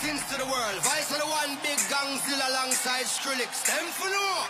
Greetings to the world. Vice of the one big gangzilla alongside Skrillex. Them for no.